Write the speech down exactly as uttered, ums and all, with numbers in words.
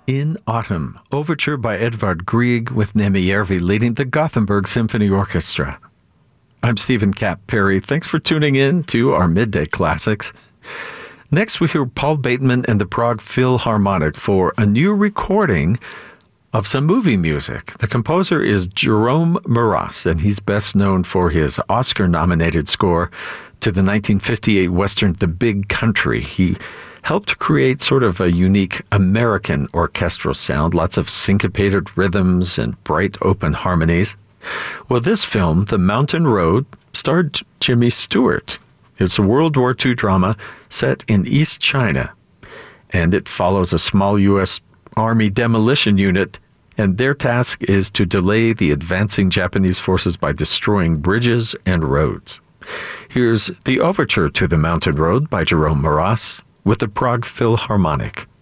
In Autumn, overture by Edvard Grieg with Nemi Järvi leading the Gothenburg Symphony Orchestra. I'm Stephen Cap Perry. Thanks for tuning in to our Midday Classics. Next, we hear Paul Bateman and the Prague Philharmonic for a new recording of some movie music. The composer is Jerome Moross, and he's best known for his Oscar-nominated score to the nineteen fifty-eight Western The Big Country. He helped create sort of a unique American orchestral sound, lots of syncopated rhythms and bright open harmonies. Well, this film, The Mountain Road, starred Jimmy Stewart. It's a World War Two drama set in East China, and it follows a small U S Army demolition unit, and their task is to delay the advancing Japanese forces by destroying bridges and roads. Here's the overture to The Mountain Road by Jerome Moross with the Prague Philharmonic.